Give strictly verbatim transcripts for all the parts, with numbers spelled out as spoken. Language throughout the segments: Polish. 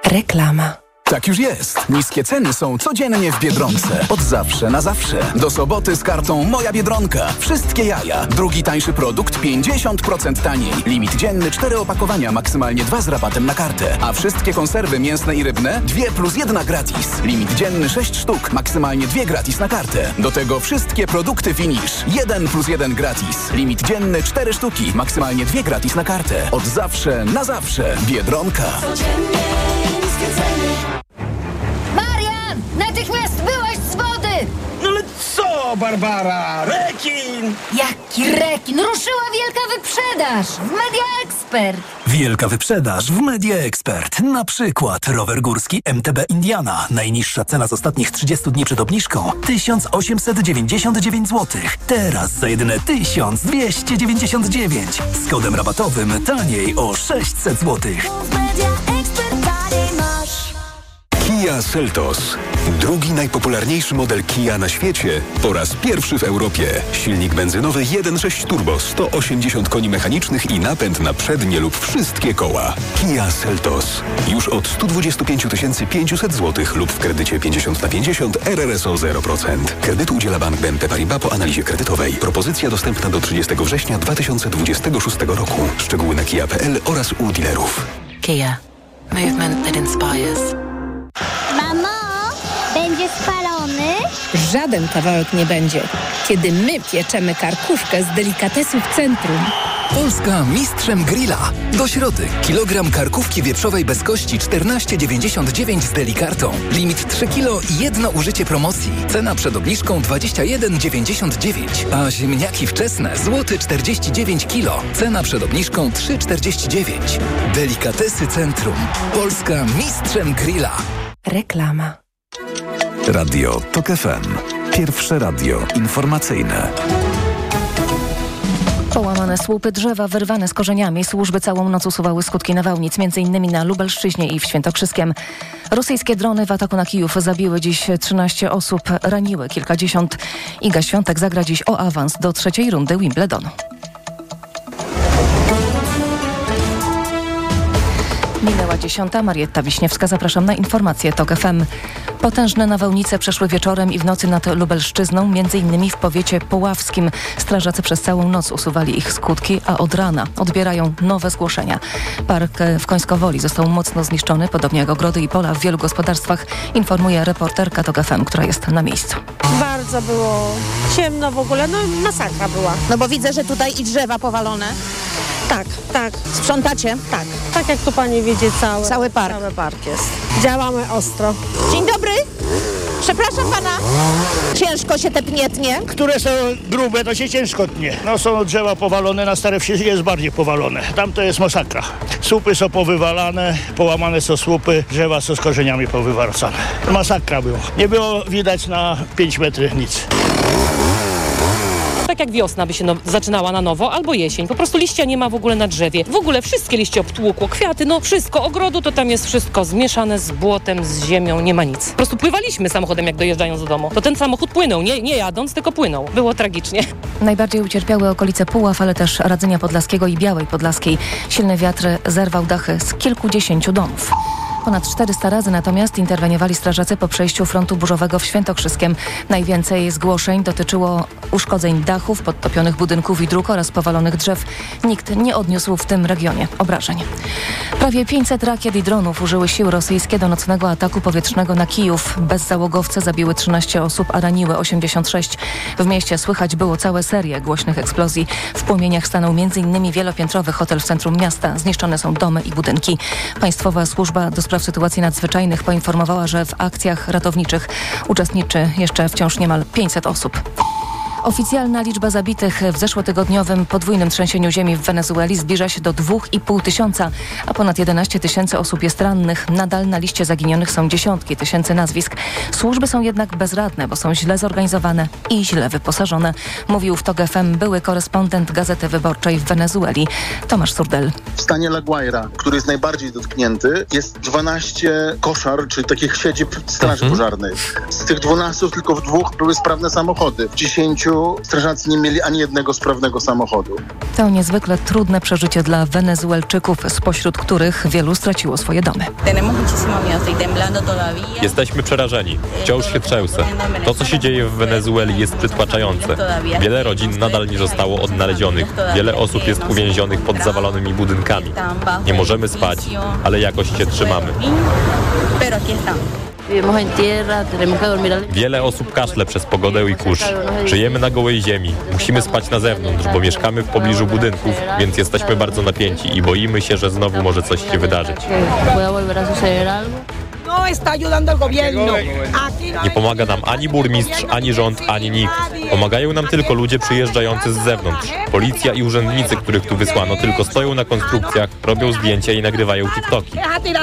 Reklama. Tak już jest. Niskie ceny są codziennie w Biedronce. Od zawsze na zawsze. Do soboty z kartą Moja Biedronka. Wszystkie jaja. Drugi tańszy produkt pięćdziesiąt procent taniej. Limit dzienny cztery opakowania, maksymalnie dwa z rabatem na kartę. A wszystkie konserwy mięsne i rybne dwie plus jedna gratis. Limit dzienny sześć sztuk, maksymalnie dwie gratis na kartę. Do tego wszystkie produkty Finish. jeden plus jeden gratis. Limit dzienny cztery sztuki, maksymalnie dwie gratis na kartę. Od zawsze na zawsze. Biedronka. Codziennie niskie ceny. Marian! Natychmiast byłaś z wody! No ale co, Barbara? Rekin! Jaki rekin? Ruszyła wielka wyprzedaż w Media Expert. Wielka wyprzedaż w Media Expert. Na przykład rower górski M T B Indiana. Najniższa cena z ostatnich trzydziestu dni przed obniżką tysiąc osiemset dziewięćdziesiąt dziewięć złotych. Teraz za jedyne tysiąc dwieście dziewięćdziesiąt dziewięć. Z kodem rabatowym taniej o sześćset złotych. Kia Seltos. Drugi najpopularniejszy model Kia na świecie po raz pierwszy w Europie. Silnik benzynowy jeden przecinek sześć turbo, sto osiemdziesiąt koni mechanicznych i napęd na przednie lub wszystkie koła. Kia Seltos. Już od sto dwadzieścia pięć tysięcy pięćset złotych lub w kredycie pięćdziesiąt na pięćdziesiąt R R S O zero procent. Kredytu udziela Bank B N P Paribas po analizie kredytowej. Propozycja dostępna do trzydziestego września dwa tysiące dwudziestego szóstego roku. Szczegóły na kia kropka p l oraz u dealerów. Kia. Movement that inspires. Mamo, będzie spalony? Żaden kawałek nie będzie, kiedy my pieczemy karkówkę z delikatesów Centrum. Polska mistrzem grilla. Do środy. Kilogram karkówki wieprzowej bez kości czternaście dziewięćdziesiąt dziewięć z delikartą. Limit trzy kilo i jedno użycie promocji. Cena przed obniżką dwadzieścia jeden dziewięćdziesiąt dziewięć. A ziemniaki wczesne złoty czterdzieści dziewięć kilo. Cena przed obniżką trzy czterdzieści dziewięć. Delikatesy Centrum. Polska mistrzem grilla. Reklama. Radio TOK F M. Pierwsze radio informacyjne. Połamane słupy drzewa wyrwane z korzeniami. Służby całą noc usuwały skutki nawałnic, między innymi na Lubelszczyźnie i w Świętokrzyskiem. Rosyjskie drony w ataku na Kijów zabiły dziś trzynaście osób, raniły kilkadziesiąt. Iga Świątek zagra dziś o awans do trzeciej rundy Wimbledonu. Minęła dziesiąta. Marietta Wiśniewska. Zapraszam na informacje TOK F M. Potężne nawałnice przeszły wieczorem i w nocy nad Lubelszczyzną, między innymi w powiecie poławskim. Strażacy przez całą noc usuwali ich skutki, a od rana odbierają nowe zgłoszenia. Park w Końskowoli został mocno zniszczony, podobnie jak ogrody i pola w wielu gospodarstwach, informuje reporterka TOK F M, która jest na miejscu. Bardzo było ciemno w ogóle, no masakra była. No bo widzę, że tutaj i drzewa powalone. Tak, tak. Sprzątacie? Tak. Tak jak tu pani widzi, cały, cały park. Cały park jest. Działamy ostro. Dzień dobry. Przepraszam pana. Ciężko się te pnie tnie? Które są grube, to się ciężko tnie. No są drzewa powalone, na Stare Wsi jest bardziej powalone. Tam to jest masakra. Słupy są powywalane, połamane są słupy, drzewa są z korzeniami powywracane. Masakra było. Nie było widać na pięć metrów nic. Tak jak wiosna by się no, zaczynała na nowo, albo jesień. Po prostu liścia nie ma w ogóle na drzewie. W ogóle wszystkie liście obtłukło, kwiaty, no wszystko. Ogrodu to tam jest wszystko zmieszane z błotem, z ziemią, nie ma nic. Po prostu pływaliśmy samochodem, jak dojeżdżając do domu. To ten samochód płynął, nie, nie jadąc, tylko płynął. Było tragicznie. Najbardziej ucierpiały okolice Puław, ale też Radzenia Podlaskiego i Białej Podlaskiej. Silny wiatr zerwał dachy z kilkudziesięciu domów. Ponad czterysta razy natomiast interweniowali strażacy po przejściu frontu burzowego w Świętokrzyskiem. Najwięcej zgłoszeń dotyczyło uszkodzeń dachów, podtopionych budynków i dróg oraz powalonych drzew. Nikt nie odniósł w tym regionie obrażeń. Prawie pięćset rakiet i dronów użyły siły rosyjskie do nocnego ataku powietrznego na Kijów. Bezzałogowce zabiły trzynaście osób, a raniły osiemdziesiąt sześć. W mieście słychać było całe serię głośnych eksplozji. W płomieniach stanął między innymi wielopiętrowy hotel w centrum miasta. Zniszczone są domy i budynki. Państwowa służba do spraw sytuacji nadzwyczajnych poinformowała, że w akcjach ratowniczych uczestniczy jeszcze wciąż niemal pięćset osób. Oficjalna liczba zabitych w zeszłotygodniowym podwójnym trzęsieniu ziemi w Wenezueli zbliża się do dwa i pół tysiąca, a ponad jedenaście tysięcy osób jest rannych. Nadal na liście zaginionych są dziesiątki tysięcy nazwisk. Służby są jednak bezradne, bo są źle zorganizowane i źle wyposażone, mówił w TOK F M były korespondent Gazety Wyborczej w Wenezueli Tomasz Surdel. W stanie La Guaira, który jest najbardziej dotknięty, jest dwanaście koszar, czyli takich siedzib straży mhm. pożarnej. Z tych dwunastu tylko w dwóch były sprawne samochody. W dziesięciu życiu strażacy nie mieli ani jednego sprawnego samochodu. To niezwykle trudne przeżycie dla Wenezuelczyków, spośród których wielu straciło swoje domy. Jesteśmy przerażeni. Wciąż się trzęsę. To, co się dzieje w Wenezueli, jest przytłaczające. Wiele rodzin nadal nie zostało odnalezionych. Wiele osób jest uwięzionych pod zawalonymi budynkami. Nie możemy spać, ale jakoś się trzymamy. Wiele osób kaszle przez pogodę i kurz. Żyjemy na gołej ziemi. Musimy spać na zewnątrz, bo mieszkamy w pobliżu budynków, więc jesteśmy bardzo napięci i boimy się, że znowu może coś się wydarzyć. Nie pomaga nam ani burmistrz, ani rząd, ani nikt. Pomagają nam tylko ludzie przyjeżdżający z zewnątrz. Policja i urzędnicy, których tu wysłano, tylko stoją na konstrukcjach, robią zdjęcia i nagrywają TikToki.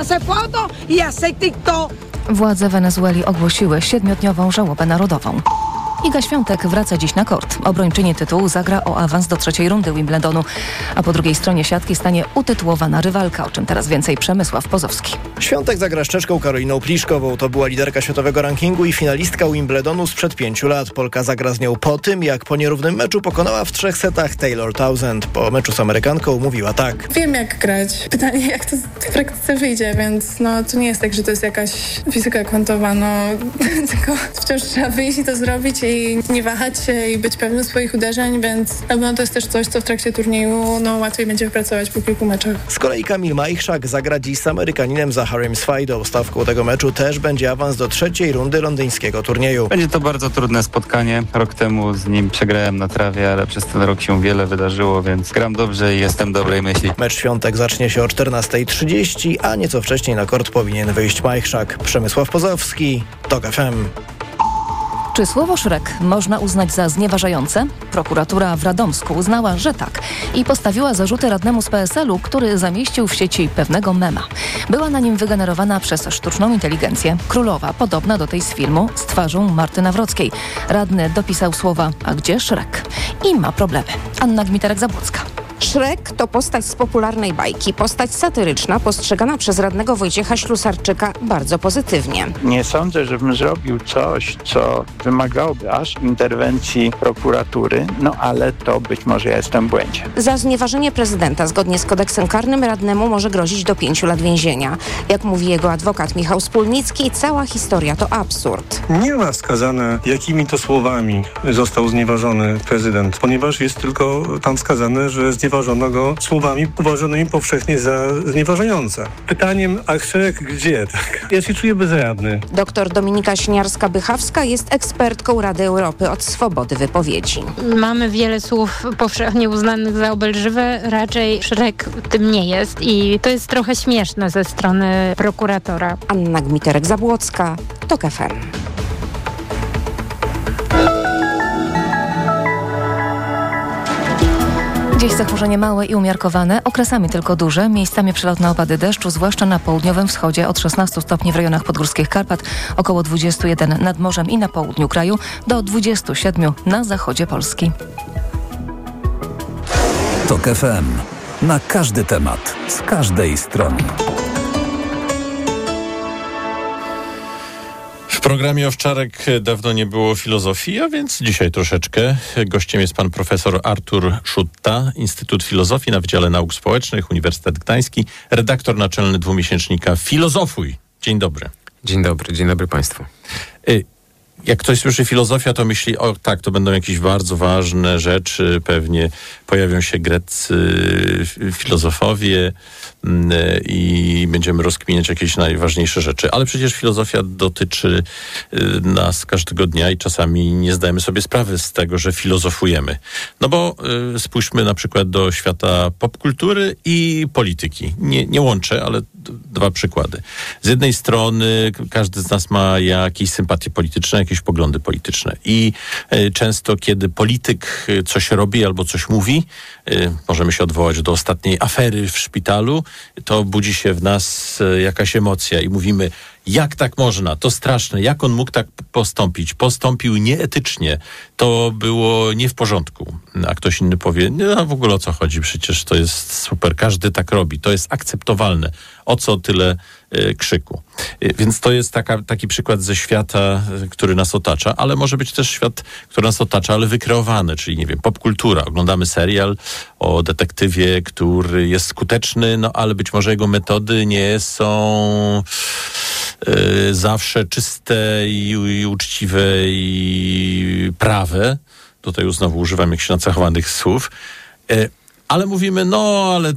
Władze Wenezueli ogłosiły siedmiodniową żałobę narodową. Iga Świątek wraca dziś na kort. Obrończyni tytułu zagra o awans do trzeciej rundy Wimbledonu, a po drugiej stronie siatki stanie utytułowana rywalka, o czym teraz więcej Przemysław Pozowski. Świątek zagra z Czeszką Karoliną Pliszkową. To była liderka światowego rankingu i finalistka Wimbledonu sprzed pięciu lat. Polka zagra z nią po tym, jak po nierównym meczu pokonała w trzech setach Taylor Townsend. Po meczu z Amerykanką mówiła tak. Wiem, jak grać. Pytanie, jak to w praktyce wyjdzie, więc no to nie jest tak, że to jest jakaś fizyka kwantowa, no tylko wciąż trzeba wyjść i to zrobić i nie wahać się i być pewnym swoich uderzeń, więc na pewno to jest też coś, co w trakcie turnieju no, łatwiej będzie wypracować po kilku meczach. Z kolei Kamil Majchrzak zagra dziś z Amerykaninem Zaharem Swajdą. Stawką tego meczu też będzie awans do trzeciej rundy londyńskiego turnieju. Będzie to bardzo trudne spotkanie. Rok temu z nim przegrałem na trawie, ale przez ten rok się wiele wydarzyło, więc gram dobrze i jestem dobrej myśli. Mecz Świątek zacznie się o czternasta trzydzieści, a nieco wcześniej na kort powinien wyjść Majchrzak. Przemysław Pozowski, TOK F M. Czy słowo szrek można uznać za znieważające? Prokuratura w Radomsku uznała, że tak i postawiła zarzuty radnemu z P S L u, który zamieścił w sieci pewnego mema. Była na nim wygenerowana przez sztuczną inteligencję królowa, podobna do tej z filmu, z twarzą Marty Nawrockiej. Radny dopisał słowa, a gdzie Szrek? I ma problemy. Anna Gmiterek-Zabłocka. Szrek to postać z popularnej bajki, postać satyryczna, postrzegana przez radnego Wojciecha Ślusarczyka bardzo pozytywnie. Nie sądzę, żebym zrobił coś, co wymagałoby aż interwencji prokuratury, no ale to być może ja jestem w błędzie. Za znieważenie prezydenta zgodnie z kodeksem karnym radnemu może grozić do pięciu lat więzienia. Jak mówi jego adwokat Michał Spólnicki, cała historia to absurd. Nie ma wskazane, jakimi to słowami został znieważony prezydent, ponieważ jest tylko tam wskazane, że znieważono go słowami uważanymi powszechnie za znieważające. Pytaniem, a Szrek gdzie? Tak? Ja się czuję bezradny. Doktor Dominika Śniarska-Bychawska jest ekspertką Rady Europy od swobody wypowiedzi. Mamy wiele słów powszechnie uznanych za obelżywe, raczej Szrek tym nie jest i to jest trochę śmieszne ze strony prokuratora. Anna Gmiterek-Zabłocka, TOK F M. Dziś zachmurzenie małe i umiarkowane, okresami tylko duże, miejscami przelotne opady deszczu, zwłaszcza na południowym wschodzie od szesnastu stopni w rejonach podgórskich Karpat, około dwudziestu jeden nad morzem i na południu kraju, do dwudziestu siedmiu na zachodzie Polski. TOK F M. Na każdy temat, z każdej strony. W programie Owczarek dawno nie było filozofii, a więc dzisiaj troszeczkę. Gościem jest pan profesor Artur Szutta, Instytut Filozofii na Wydziale Nauk Społecznych, Uniwersytet Gdański, redaktor naczelny dwumiesięcznika Filozofuj. Dzień dobry. Dzień dobry, dzień dobry państwu. Y- Jak ktoś słyszy filozofia, to myśli, o tak, to będą jakieś bardzo ważne rzeczy, pewnie pojawią się greccy filozofowie i będziemy rozkminiać jakieś najważniejsze rzeczy. Ale przecież filozofia dotyczy nas każdego dnia i czasami nie zdajemy sobie sprawy z tego, że filozofujemy. No bo y, spójrzmy na przykład do świata popkultury i polityki. Nie, nie łączę, ale d- dwa przykłady. Z jednej strony każdy z nas ma jakieś sympatie polityczne, jakieś poglądy polityczne. I y, często, kiedy polityk coś robi albo coś mówi, y, możemy się odwołać do ostatniej afery w szpitalu, to budzi się w nas y, jakaś emocja i mówimy, Jak tak można? To straszne. Jak on mógł tak postąpić? Postąpił nieetycznie. To było nie w porządku. A ktoś inny powie, no w ogóle o co chodzi? Przecież to jest super. Każdy tak robi. To jest akceptowalne. O co tyle y, krzyku? Y, więc to jest taka, taki przykład ze świata, y, który nas otacza, ale może być też świat, który nas otacza, ale wykreowany, czyli nie wiem, popkultura. Oglądamy serial o detektywie, który jest skuteczny, no ale być może jego metody nie są y, zawsze czyste i, i uczciwe i prawe. Tutaj znowu używam jakichś nacechowanych słów. Y, Ale mówimy, no, ale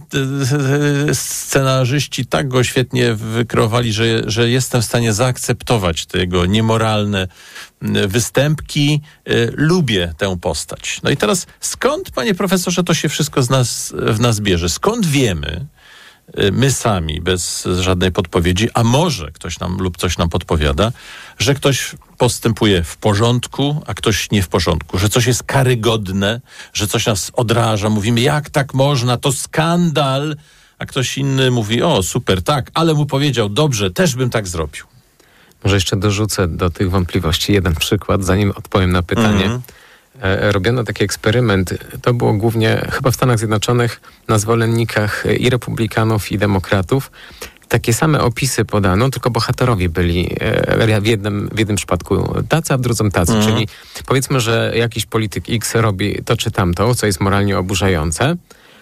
scenarzyści tak go świetnie wykreowali, że, że jestem w stanie zaakceptować te jego niemoralne występki. Lubię tę postać. No i teraz skąd, panie profesorze, to się wszystko z nas, w nas bierze? Skąd wiemy, my sami, bez żadnej podpowiedzi, a może ktoś nam lub coś nam podpowiada, że ktoś postępuje w porządku, a ktoś nie w porządku, że coś jest karygodne, że coś nas odraża, mówimy, jak tak można, to skandal, a ktoś inny mówi, o super, tak, ale mu powiedział, dobrze, też bym tak zrobił. Może jeszcze dorzucę do tych wątpliwości jeden przykład, zanim odpowiem na pytanie. Mm. Robiono taki eksperyment, to było głównie chyba w Stanach Zjednoczonych, na zwolennikach i republikanów, i demokratów. Takie same opisy podano, tylko bohaterowie byli w jednym, w jednym przypadku tacy, a w drugim tacy. Mm. Czyli powiedzmy, że jakiś polityk X robi to czy tamto, co jest moralnie oburzające,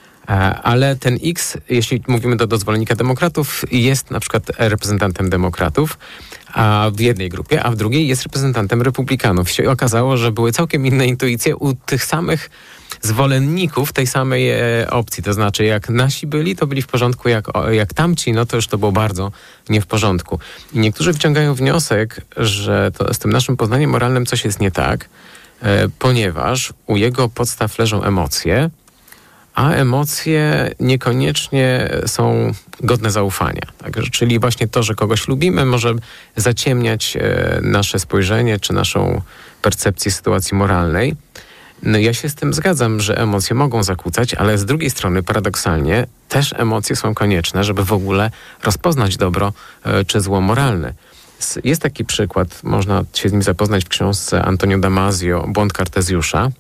ale ten X, jeśli mówimy do, do zwolennika demokratów, jest na przykład reprezentantem demokratów, a w jednej grupie, a w drugiej jest reprezentantem republikanów. Się okazało, że były całkiem inne intuicje u tych samych zwolenników tej samej e, opcji. To znaczy, jak nasi byli, to byli w porządku, jak, o, jak tamci, no to już to było bardzo nie w porządku. I niektórzy wyciągają wniosek, że to z tym naszym poznaniem moralnym coś jest nie tak, e, ponieważ u jego podstaw leżą emocje, a emocje niekoniecznie są godne zaufania. Tak? Czyli właśnie to, że kogoś lubimy, może zaciemniać e, nasze spojrzenie czy naszą percepcję sytuacji moralnej. No ja się z tym zgadzam, że emocje mogą zakłócać, ale z drugiej strony paradoksalnie też emocje są konieczne, żeby w ogóle rozpoznać dobro e, czy zło moralne. Jest taki przykład, można się z nim zapoznać w książce Antonio Damasio, Błąd Kartezjusza.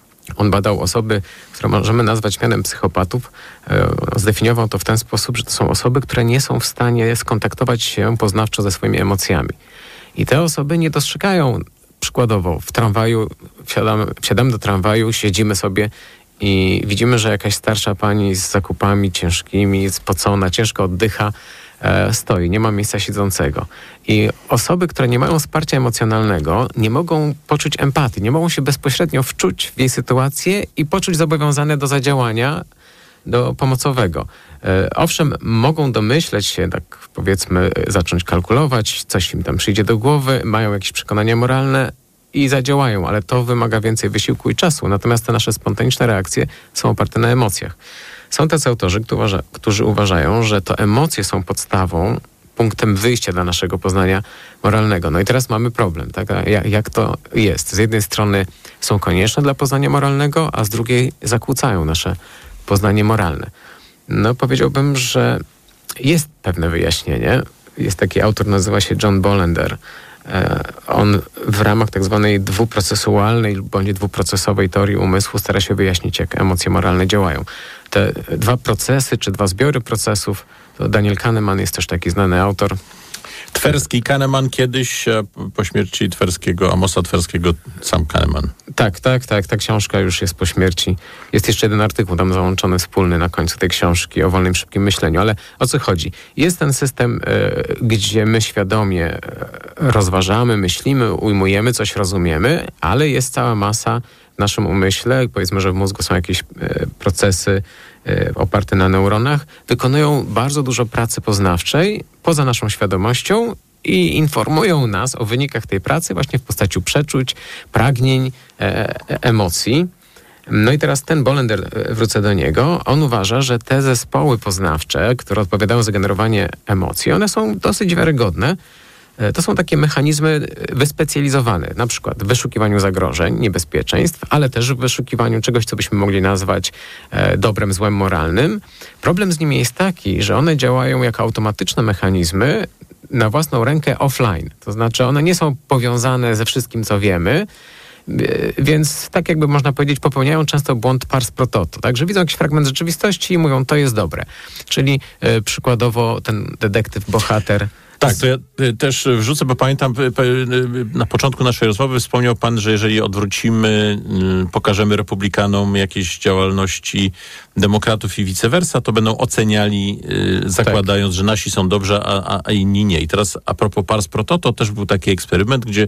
On badał osoby, które możemy nazwać mianem psychopatów. E, zdefiniował to w ten sposób, że to są osoby, które nie są w stanie skontaktować się poznawczo ze swoimi emocjami. I te osoby nie dostrzegają, przykładowo w tramwaju, wsiadamy, wsiadamy do tramwaju, siedzimy sobie i widzimy, że jakaś starsza pani z zakupami ciężkimi, spocona, ciężko oddycha, e, stoi, nie ma miejsca siedzącego. I osoby, które nie mają wsparcia emocjonalnego, nie mogą poczuć empatii, nie mogą się bezpośrednio wczuć w jej sytuację i poczuć zobowiązane do zadziałania, do pomocowego. E, owszem, mogą domyśleć się, tak powiedzmy, zacząć kalkulować, coś im tam przyjdzie do głowy, mają jakieś przekonania moralne i zadziałają, ale to wymaga więcej wysiłku i czasu. Natomiast te nasze spontaniczne reakcje są oparte na emocjach. Są tacy autorzy, którzy, uważa, którzy uważają, że to emocje są podstawą, punktem wyjścia dla naszego poznania moralnego. No i teraz mamy problem, tak? Jak, jak to jest? Z jednej strony są konieczne dla poznania moralnego, a z drugiej zakłócają nasze poznanie moralne. No powiedziałbym, że jest pewne wyjaśnienie. Jest taki autor, nazywa się John Bolender. E, on w ramach tak zwanej dwuprocesualnej bądź dwuprocesowej teorii umysłu stara się wyjaśnić, jak emocje moralne działają. Te dwa procesy, czy dwa zbiory procesów, to Daniel Kahneman jest też taki znany autor. Twerski, Kahneman kiedyś, a po śmierci Twerskiego, Amosa Twerskiego, sam Kahneman. Tak, tak, tak. Ta książka już jest po śmierci. Jest jeszcze jeden artykuł tam załączony wspólny na końcu tej książki o wolnym, szybkim myśleniu. Ale o co chodzi? Jest ten system, y, gdzie my świadomie rozważamy, myślimy, ujmujemy, coś rozumiemy, ale jest cała masa w naszym umyśle, powiedzmy, że w mózgu są jakieś y, procesy y, oparte na neuronach, wykonują bardzo dużo pracy poznawczej poza naszą świadomością i informują nas o wynikach tej pracy właśnie w postaci przeczuć, pragnień, e, emocji. No i teraz ten Bolender, wrócę do niego, on uważa, że te zespoły poznawcze, które odpowiadają za generowanie emocji, one są dosyć wiarygodne. To są takie mechanizmy wyspecjalizowane, na przykład w wyszukiwaniu zagrożeń, niebezpieczeństw, ale też w wyszukiwaniu czegoś, co byśmy mogli nazwać e, dobrem, złem moralnym. Problem z nimi jest taki, że one działają jako automatyczne mechanizmy na własną rękę offline. To znaczy one nie są powiązane ze wszystkim, co wiemy, więc tak jakby można powiedzieć, popełniają często błąd pars pro toto. Także widzą jakiś fragment rzeczywistości i mówią, to jest dobre. Czyli y, przykładowo ten detektyw, bohater. Tak, to ja też wrzucę, bo pamiętam, na początku naszej rozmowy wspomniał pan, że jeżeli odwrócimy, pokażemy republikanom jakieś działalności demokratów i vice versa, to będą oceniali, zakładając, tak, że nasi są dobrze, a, a inni nie. I teraz a propos pars pro toto, też był taki eksperyment, gdzie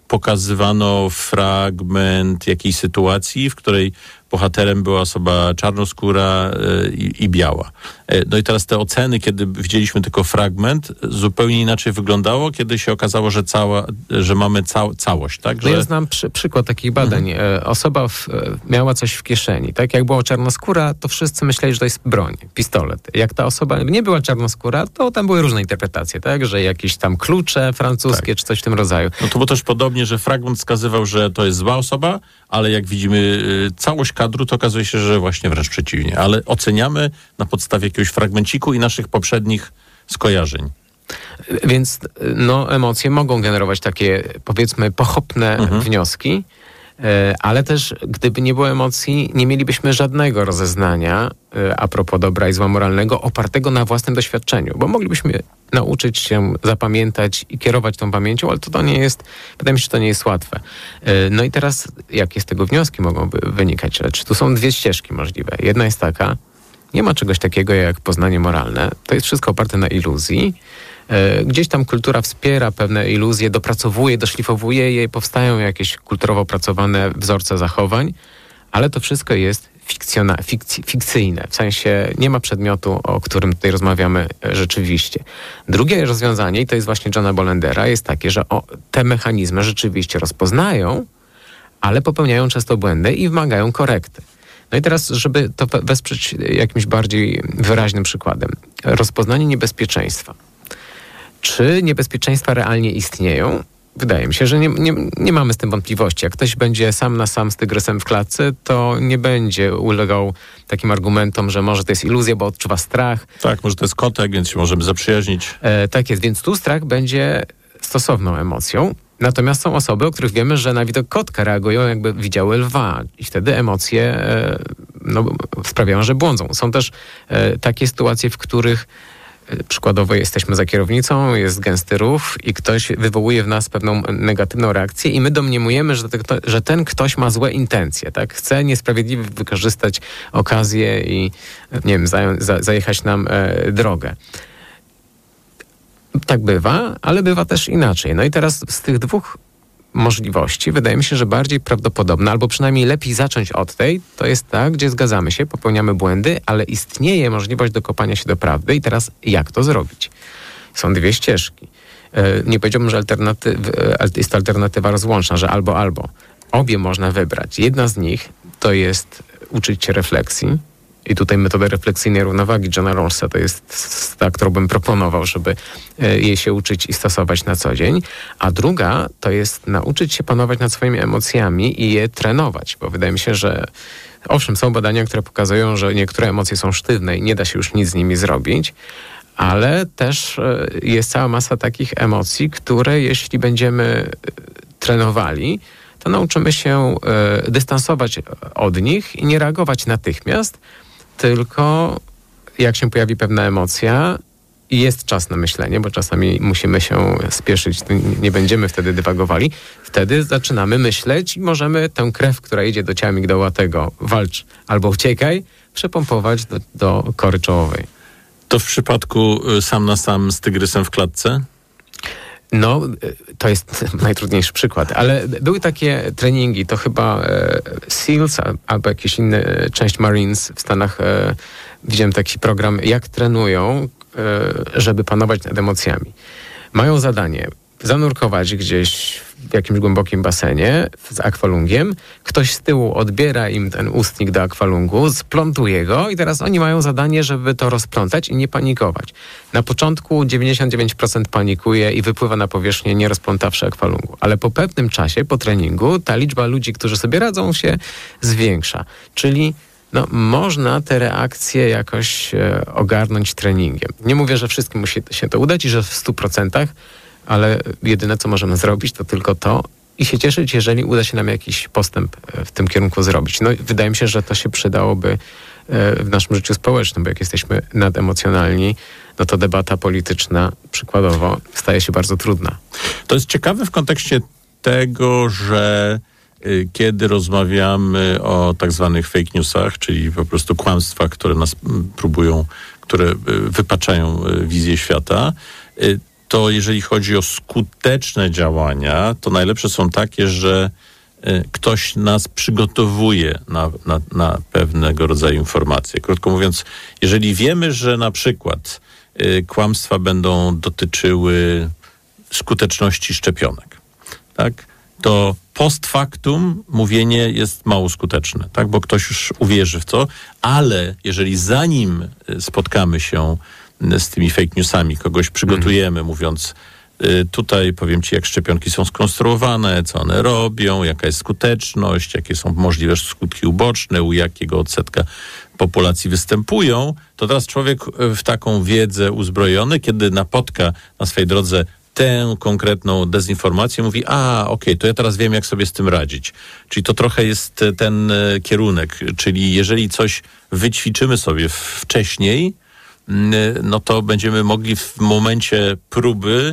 pokazywano fragment jakiejś sytuacji, w której bohaterem była osoba czarnoskóra i, i biała. No i teraz te oceny, kiedy widzieliśmy tylko fragment, zupełnie inaczej wyglądało, kiedy się okazało, że cała, że mamy cał, całość, tak? Że... No ja znam przy, przykład takich badań. Mhm. Osoba w, miała coś w kieszeni, tak? Jak była czarnoskóra, to wszyscy myśleli, że to jest broń, pistolet. Jak ta osoba nie była czarnoskóra, to tam były różne interpretacje, tak? Że jakieś tam klucze francuskie, tak, czy coś w tym rodzaju. No to było też podobnie, że fragment wskazywał, że to jest zła osoba, ale jak widzimy y, całość kadru, to okazuje się, że właśnie wręcz przeciwnie. Ale oceniamy na podstawie jakiegoś fragmenciku i naszych poprzednich skojarzeń. Więc no, emocje mogą generować takie, powiedzmy, pochopne mhm. wnioski, ale też gdyby nie było emocji, nie mielibyśmy żadnego rozeznania a propos dobra i zła moralnego opartego na własnym doświadczeniu, bo moglibyśmy nauczyć się zapamiętać i kierować tą pamięcią, ale to, to nie jest, wydaje mi się, że to nie jest łatwe. No i teraz, jakie z tego wnioski mogą wynikać? Czy tu są dwie ścieżki możliwe? Jedna jest taka, nie ma czegoś takiego jak poznanie moralne, to jest wszystko oparte na iluzji. Gdzieś tam kultura wspiera pewne iluzje, dopracowuje, doszlifowuje je, powstają jakieś kulturowo opracowane wzorce zachowań, ale to wszystko jest fikcjona, fikc, fikcyjne. W sensie nie ma przedmiotu, o którym tutaj rozmawiamy rzeczywiście. Drugie rozwiązanie, i to jest właśnie Johna Bollendera, jest takie, że o, te mechanizmy rzeczywiście rozpoznają, ale popełniają często błędy i wymagają korekty. No i teraz, żeby to wesprzeć jakimś bardziej wyraźnym przykładem. Rozpoznanie niebezpieczeństwa. Czy niebezpieczeństwa realnie istnieją? Wydaje mi się, że nie, nie, nie mamy z tym wątpliwości. Jak ktoś będzie sam na sam z tygrysem w klatce, to nie będzie ulegał takim argumentom, że może to jest iluzja, bo odczuwa strach. Tak, może to jest kotek, więc się możemy zaprzyjaźnić. E, tak jest, więc tu strach będzie stosowną emocją. Natomiast są osoby, o których wiemy, że na widok kotka reagują, jakby widziały lwa. I wtedy emocje e, no, sprawiają, że błądzą. Są też e, takie sytuacje, w których przykładowo jesteśmy za kierownicą, jest gęsty rów i ktoś wywołuje w nas pewną negatywną reakcję i my domniemujemy, że, te, że ten ktoś ma złe intencje, tak? Chce niesprawiedliwie wykorzystać okazję i nie wiem, zają, za, zajechać nam e, drogę. Tak bywa, ale bywa też inaczej. No i teraz z tych dwóch możliwości wydaje mi się, że bardziej prawdopodobne, albo przynajmniej lepiej zacząć od tej, to jest ta, gdzie zgadzamy się, popełniamy błędy, ale istnieje możliwość dokopania się do prawdy i teraz jak to zrobić? Są dwie ścieżki. Nie powiedziałbym, że alternatyw, jest to alternatywa rozłączna, że albo, albo. Obie można wybrać. Jedna z nich to jest uczyć się refleksji. I tutaj metoda refleksyjnej równowagi Johna Rawlsa to jest ta, którą bym proponował, żeby jej się uczyć i stosować na co dzień. A druga to jest nauczyć się panować nad swoimi emocjami i je trenować, bo wydaje mi się, że owszem, są badania, które pokazują, że niektóre emocje są sztywne i nie da się już nic z nimi zrobić, ale też jest cała masa takich emocji, które jeśli będziemy trenowali, to nauczymy się dystansować od nich i nie reagować natychmiast, tylko jak się pojawi pewna emocja i jest czas na myślenie, bo czasami musimy się spieszyć, nie będziemy wtedy dywagowali, wtedy zaczynamy myśleć i możemy tę krew, która idzie do ciała migdałowego, walcz albo uciekaj, przepompować do, do kory czołowej. To w przypadku sam na sam z tygrysem w klatce? No, to jest najtrudniejszy przykład, ale były takie treningi, to chyba e, SEALs albo jakieś inne, część Marines w Stanach, e, widziałem taki program, jak trenują, e, żeby panować nad emocjami. Mają zadanie zanurkować gdzieś w jakimś głębokim basenie z akwalungiem. Ktoś z tyłu odbiera im ten ustnik do akwalungu, splątuje go i teraz oni mają zadanie, żeby to rozplątać i nie panikować. Na początku dziewięćdziesiąt dziewięć procent panikuje i wypływa na powierzchnię, nie rozplątawszy akwalungu. Ale po pewnym czasie, po treningu, ta liczba ludzi, którzy sobie radzą, się zwiększa. Czyli no można te reakcje jakoś e, ogarnąć treningiem. Nie mówię, że wszystkim musi się to udać i że w stu procentach, ale jedyne, co możemy zrobić, to tylko to i się cieszyć, jeżeli uda się nam jakiś postęp w tym kierunku zrobić. No wydaje mi się, że to się przydałoby w naszym życiu społecznym, bo jak jesteśmy nademocjonalni, no to debata polityczna przykładowo staje się bardzo trudna. To jest ciekawe w kontekście tego, że y, kiedy rozmawiamy o tak zwanych fake newsach, czyli po prostu kłamstwach, które nas m, próbują, które y, wypaczają y, wizję świata, y, to jeżeli chodzi o skuteczne działania, to najlepsze są takie, że y, ktoś nas przygotowuje na, na, na pewnego rodzaju informacje. Krótko mówiąc, jeżeli wiemy, że na przykład y, kłamstwa będą dotyczyły skuteczności szczepionek, tak, to post factum mówienie jest mało skuteczne, tak, bo ktoś już uwierzy w to, ale jeżeli zanim spotkamy się z tymi fake newsami, kogoś przygotujemy, mówiąc y, tutaj powiem ci, jak szczepionki są skonstruowane, co one robią, jaka jest skuteczność, jakie są możliwe skutki uboczne, u jakiego odsetka populacji występują, to teraz człowiek w taką wiedzę uzbrojony, kiedy napotka na swojej drodze tę konkretną dezinformację, mówi, a okej, okay, to ja teraz wiem, jak sobie z tym radzić. Czyli to trochę jest ten e, kierunek, czyli jeżeli coś wyćwiczymy sobie wcześniej, no to będziemy mogli w momencie próby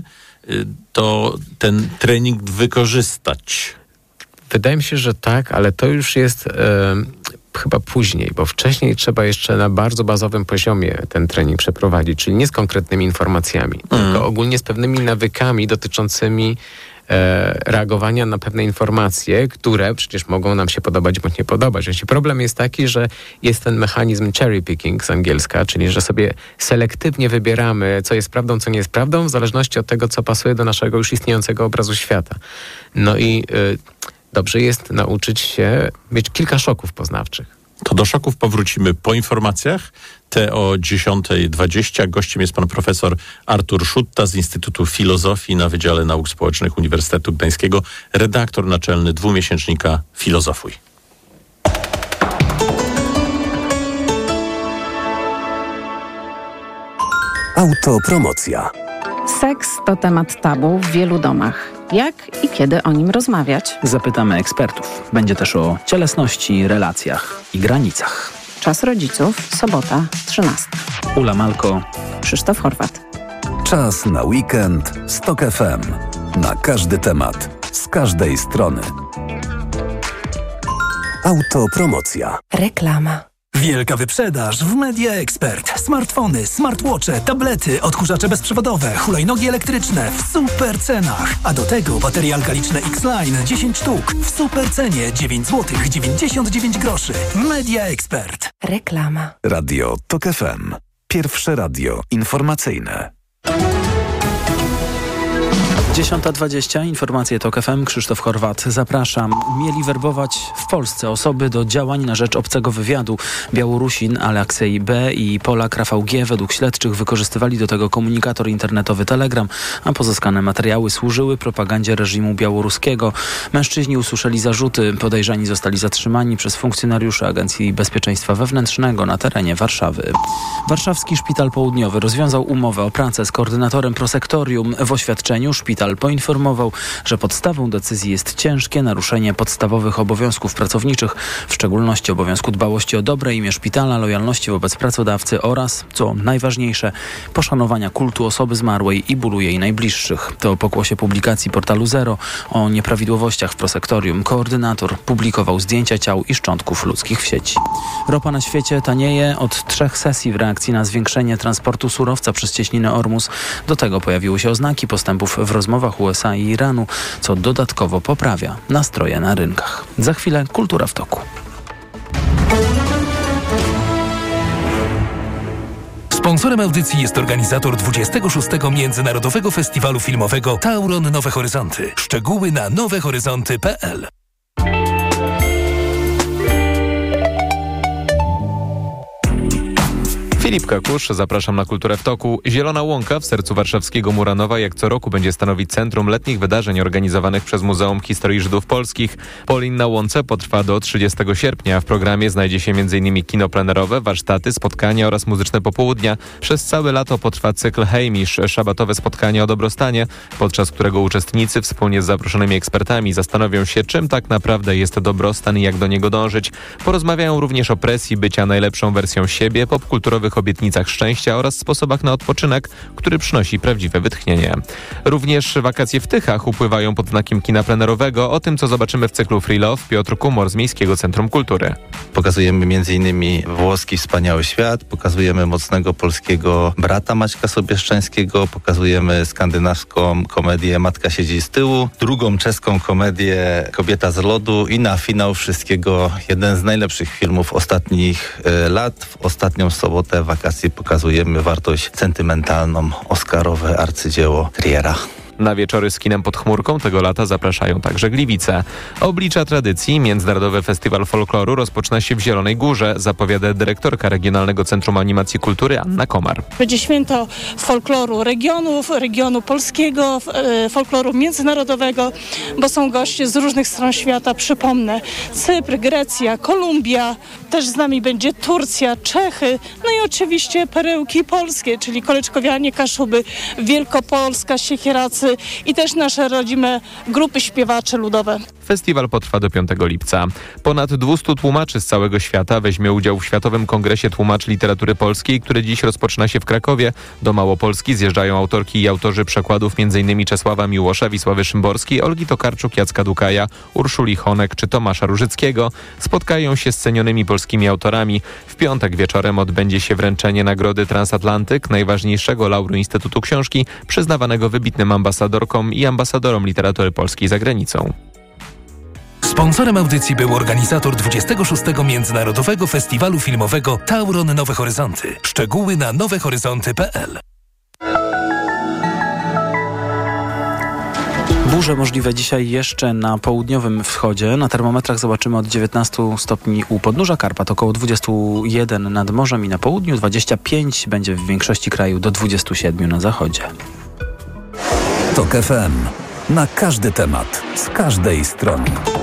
to ten trening wykorzystać. Wydaje mi się, że tak, ale to już jest e, chyba później, bo wcześniej trzeba jeszcze na bardzo bazowym poziomie ten trening przeprowadzić, czyli nie z konkretnymi informacjami, mm. tylko ogólnie z pewnymi nawykami dotyczącymi e, reagowania na pewne informacje, które przecież mogą nam się podobać bądź nie podobać. Właśnie problem jest taki, że jest ten mechanizm cherry picking z angielska, czyli że sobie selektywnie wybieramy, co jest prawdą, co nie jest prawdą, w zależności od tego, co pasuje do naszego już istniejącego obrazu świata. No i y, dobrze jest nauczyć się mieć kilka szoków poznawczych. To do szoków powrócimy po informacjach. Te o dziesiąta dwadzieścia. Gościem jest pan profesor Artur Szutta z Instytutu Filozofii na Wydziale Nauk Społecznych Uniwersytetu Gdańskiego, redaktor naczelny dwumiesięcznika Filozofuj. Autopromocja. Seks to temat tabu w wielu domach. Jak i kiedy o nim rozmawiać? Zapytamy ekspertów. Będzie też o cielesności, relacjach i granicach. Czas rodziców, sobota, trzynasta. Ula Malko, Krzysztof Horwat. Czas na weekend z Tok F M. Na każdy temat, z każdej strony. Autopromocja. Reklama. Wielka wyprzedaż w Media Expert. Smartfony, smartwatche, tablety, odkurzacze bezprzewodowe, hulajnogi elektryczne w super cenach. A do tego baterie alkaliczne X-Line dziesięć sztuk w super cenie dziewięć złotych dziewięćdziesiąt dziewięć groszy. Media Expert. Reklama. Radio Tok F M. Pierwsze radio informacyjne. dziesiąta dwadzieścia. Informacje Tok F M. Krzysztof Horwat. Zapraszam. Mieli werbować w Polsce osoby do działań na rzecz obcego wywiadu. Białorusin Aleksiej B. i Polak Rafał G. według śledczych wykorzystywali do tego komunikator internetowy Telegram, a pozyskane materiały służyły propagandzie reżimu białoruskiego. Mężczyźni usłyszeli zarzuty. Podejrzani zostali zatrzymani przez funkcjonariuszy Agencji Bezpieczeństwa Wewnętrznego na terenie Warszawy. Warszawski Szpital Południowy rozwiązał umowę o pracę z koordynatorem prosektorium. W oświadczeniu szpital poinformował, że podstawą decyzji jest ciężkie naruszenie podstawowych obowiązków pracowniczych, w szczególności obowiązku dbałości o dobre imię szpitala, lojalności wobec pracodawcy oraz, co najważniejsze, poszanowania kultu osoby zmarłej i bólu jej najbliższych. To pokłosie publikacji portalu Zero o nieprawidłowościach w prosektorium. Koordynator publikował zdjęcia ciał i szczątków ludzkich w sieci. Ropa na świecie tanieje od trzech sesji w reakcji na zwiększenie transportu surowca przez cieśninę Ormus. Do tego pojawiły się oznaki postępów w rozmowach U S A i Iranu, co dodatkowo poprawia nastroje na rynkach. Za chwilę Kultura w toku. Sponsorem audycji jest organizator dwudziestego szóstego Międzynarodowego Festiwalu Filmowego Tauron Nowe Horyzonty. Szczegóły na nowe horyzonty kropka p l. Filip Kakusz, zapraszam na Kulturę w toku. Zielona Łąka w sercu warszawskiego Muranowa jak co roku będzie stanowić centrum letnich wydarzeń organizowanych przez Muzeum Historii Żydów Polskich. Polin na Łące potrwa do trzydziestego sierpnia. W programie znajdzie się m in kino plenerowe, warsztaty, spotkania oraz muzyczne popołudnia. Przez całe lato potrwa cykl Hejmisz, szabatowe spotkanie o dobrostanie, podczas którego uczestnicy wspólnie z zaproszonymi ekspertami zastanowią się, czym tak naprawdę jest dobrostan i jak do niego dążyć. Porozmawiają również o presji bycia najlepszą wersją siebie, popkulturowych obietnicach szczęścia oraz sposobach na odpoczynek, który przynosi prawdziwe wytchnienie. Również wakacje w Tychach upływają pod znakiem kina plenerowego. O tym, co zobaczymy w cyklu Free Love, Piotr Kumor z Miejskiego Centrum Kultury. Pokazujemy między innymi włoski Wspaniały Świat, pokazujemy mocnego polskiego brata Maćka Sobieszczańskiego, pokazujemy skandynawską komedię Matka siedzi z tyłu, drugą czeską komedię Kobieta z lodu i na finał wszystkiego jeden z najlepszych filmów ostatnich y, lat. W ostatnią sobotę wakacji pokazujemy wartość sentymentalną, oscarowe arcydzieło Triera. Na wieczory z kinem pod chmurką tego lata zapraszają także Gliwice. Oblicza tradycji Międzynarodowy Festiwal Folkloru rozpoczyna się w Zielonej Górze, zapowiada dyrektorka Regionalnego Centrum Animacji Kultury Anna Komar. Będzie święto folkloru regionów, regionu polskiego, folkloru międzynarodowego, bo są goście z różnych stron świata. Przypomnę, Cypr, Grecja, Kolumbia, też z nami będzie Turcja, Czechy, no i oczywiście perełki polskie, czyli Koleczkowianie, Kaszuby, Wielkopolska, Siekieracy i też nasze rodzime grupy śpiewacze ludowe. Festiwal potrwa do piątego lipca. Ponad dwieście tłumaczy z całego świata weźmie udział w Światowym Kongresie Tłumaczy Literatury Polskiej, który dziś rozpoczyna się w Krakowie. Do Małopolski zjeżdżają autorki i autorzy przekładów m.in. Czesława Miłosza, Wisławy Szymborskiej, Olgi Tokarczuk, Jacka Dukaja, Urszuli Honek czy Tomasza Różyckiego. Spotkają się z cenionymi polskimi autorami. W piątek wieczorem odbędzie się wręczenie Nagrody Transatlantyk, najważniejszego lauru Instytutu Książki, przyznawanego wybitnym ambasadorkom i ambasadorom literatury polskiej za granicą. Sponsorem audycji był organizator dwudziestego szóstego Międzynarodowego Festiwalu Filmowego Tauron Nowe Horyzonty. Szczegóły na nowe horyzonty kropka p l. Burze możliwe dzisiaj jeszcze na południowym wschodzie. Na termometrach zobaczymy od dziewiętnastu stopni u podnóża Karpat, około dwadzieścia jeden nad morzem i na południu, dwadzieścia pięć będzie w większości kraju, do dwudziestu siedmiu na zachodzie. Tok F M. Na każdy temat, z każdej strony.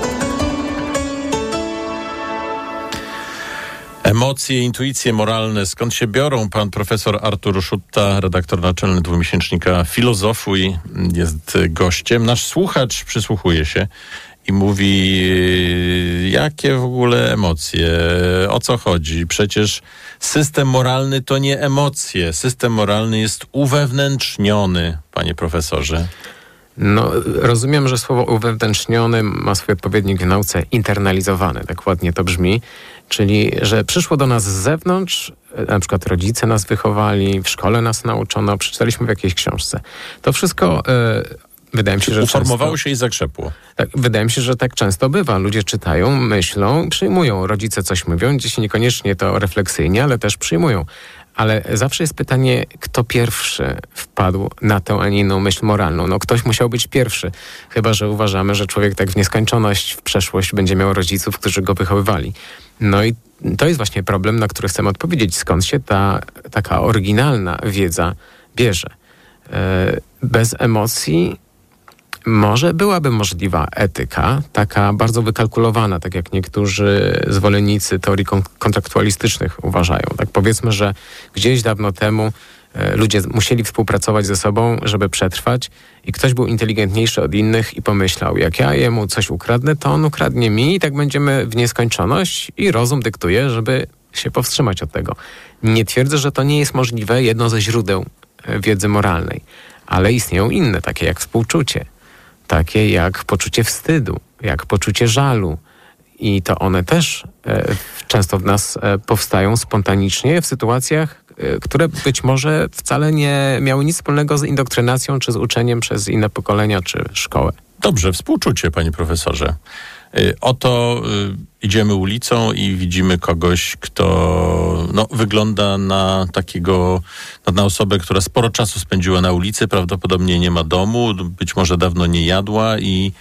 Emocje, intuicje moralne, skąd się biorą? Pan profesor Artur Szutta, redaktor naczelny dwumiesięcznika Filozofuj, jest gościem. Nasz słuchacz przysłuchuje się i mówi, jakie w ogóle emocje, o co chodzi? Przecież system moralny to nie emocje. System moralny jest uwewnętrzniony, panie profesorze. No, rozumiem, że słowo uwewnętrzniony ma swój odpowiednik w nauce internalizowany, tak ładnie to brzmi, czyli że przyszło do nas z zewnątrz, na przykład rodzice nas wychowali, w szkole nas nauczono, przeczytaliśmy w jakiejś książce. To wszystko... Yy, Wydaje mi się, że uformowało często, się i zakrzepło. Tak, wydaje mi się, że tak często bywa. Ludzie czytają, myślą, przyjmują. Rodzice coś mówią, dzieci niekoniecznie to refleksyjnie, ale też przyjmują. Ale zawsze jest pytanie, kto pierwszy wpadł na tę, a nie inną myśl moralną. No ktoś musiał być pierwszy. Chyba że uważamy, że człowiek tak w nieskończoność, w przeszłość będzie miał rodziców, którzy go wychowywali. No i to jest właśnie problem, na który chcemy odpowiedzieć. Skąd się ta taka oryginalna wiedza bierze? Bez emocji może byłaby możliwa etyka, taka bardzo wykalkulowana, tak jak niektórzy zwolennicy teorii kon- kontraktualistycznych uważają. Tak powiedzmy, że gdzieś dawno temu e, ludzie musieli współpracować ze sobą, żeby przetrwać i ktoś był inteligentniejszy od innych i pomyślał, jak ja jemu coś ukradnę, to on ukradnie mi i tak będziemy w nieskończoność i rozum dyktuje, żeby się powstrzymać od tego. Nie twierdzę, że to nie jest możliwe, jedno ze źródeł e, wiedzy moralnej, ale istnieją inne, takie jak współczucie. Takie jak poczucie wstydu, jak poczucie żalu. I to one też e, często w nas e, powstają spontanicznie w sytuacjach, e, które być może wcale nie miały nic wspólnego z indoktrynacją, czy z uczeniem przez inne pokolenia, czy szkołę. Dobrze, współczucie, panie profesorze. Y, oto y, idziemy ulicą i widzimy kogoś, kto no, wygląda na takiego, na osobę, która sporo czasu spędziła na ulicy, prawdopodobnie nie ma domu, być może dawno nie jadła i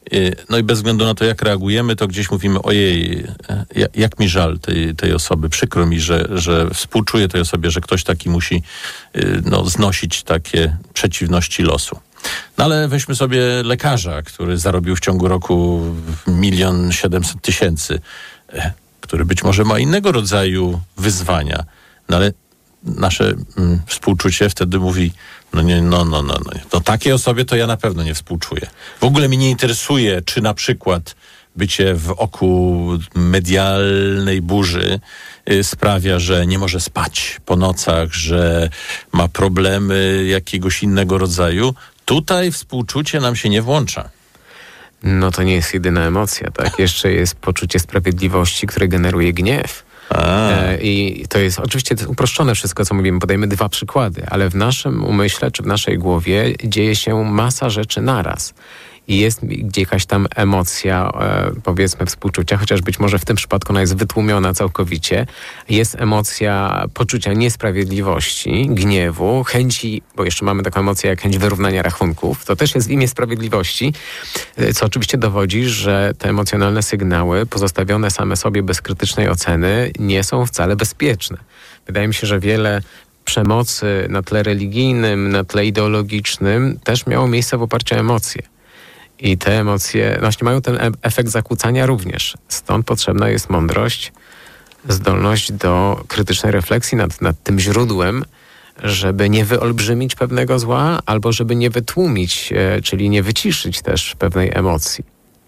No i bez względu na to, jak reagujemy, to gdzieś mówimy, ojej, jak mi żal tej, tej osoby, przykro mi, że, że współczuję tej osobie, że ktoś taki musi no, znosić takie przeciwności losu. No ale weźmy sobie lekarza, który zarobił w ciągu roku milion siedemset tysięcy, który być może ma innego rodzaju wyzwania, no ale nasze mm, współczucie wtedy mówi, no nie, no, no, no, no, to takiej osobie to ja na pewno nie współczuję. W ogóle mnie nie interesuje, czy na przykład bycie w oku medialnej burzy y, sprawia, że nie może spać po nocach, że ma problemy jakiegoś innego rodzaju. Tutaj współczucie nam się nie włącza. No to nie jest jedyna emocja, tak? Jeszcze jest poczucie sprawiedliwości, które generuje gniew. E, I to jest oczywiście uproszczone wszystko, co mówimy. Podajmy dwa przykłady, ale w naszym umyśle czy w naszej głowie dzieje się masa rzeczy naraz. I jest jakaś tam emocja, e, powiedzmy, współczucia, chociaż być może w tym przypadku ona jest wytłumiona całkowicie. Jest emocja poczucia niesprawiedliwości, gniewu, chęci, bo jeszcze mamy taką emocję jak chęć wyrównania rachunków. To też jest w imię sprawiedliwości, co oczywiście dowodzi, że te emocjonalne sygnały pozostawione same sobie bez krytycznej oceny nie są wcale bezpieczne. Wydaje mi się, że wiele przemocy na tle religijnym, na tle ideologicznym też miało miejsce w oparciu o emocje. I te emocje właśnie mają ten e- efekt zakłócania również. Stąd potrzebna jest mądrość, zdolność do krytycznej refleksji nad, nad tym źródłem, żeby nie wyolbrzymić pewnego zła, albo żeby nie wytłumić, e, czyli nie wyciszyć też pewnej emocji.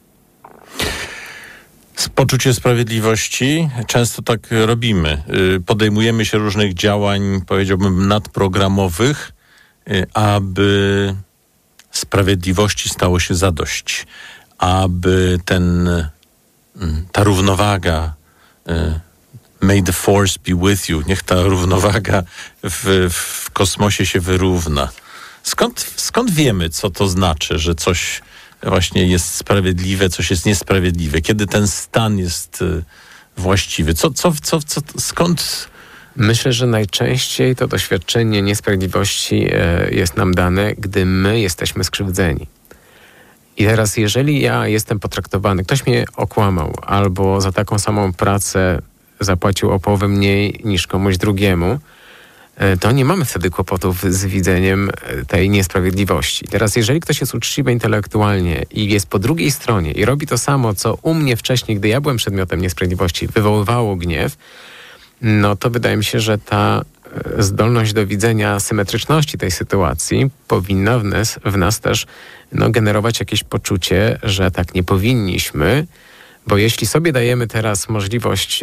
Poczucie sprawiedliwości, często tak robimy. Podejmujemy się różnych działań, powiedziałbym, nadprogramowych, aby sprawiedliwości stało się zadość, aby ten, ta równowaga, may the force be with you, niech ta równowaga w, w kosmosie się wyrówna. Skąd, skąd wiemy, co to znaczy, że coś właśnie jest sprawiedliwe, coś jest niesprawiedliwe? Kiedy ten stan jest właściwy? Co, co, co, co, skąd... Myślę, że najczęściej to doświadczenie niesprawiedliwości jest nam dane, gdy my jesteśmy skrzywdzeni. I teraz, jeżeli ja jestem potraktowany, ktoś mnie okłamał, albo za taką samą pracę zapłacił o połowę mniej niż komuś drugiemu, to nie mamy wtedy kłopotów z widzeniem tej niesprawiedliwości. Teraz, jeżeli ktoś jest uczciwy intelektualnie i jest po drugiej stronie i robi to samo, co u mnie wcześniej, gdy ja byłem przedmiotem niesprawiedliwości, wywoływało gniew, no to wydaje mi się, że ta zdolność do widzenia symetryczności tej sytuacji powinna w nas, w nas też no, generować jakieś poczucie, że tak nie powinniśmy, bo jeśli sobie dajemy teraz możliwość,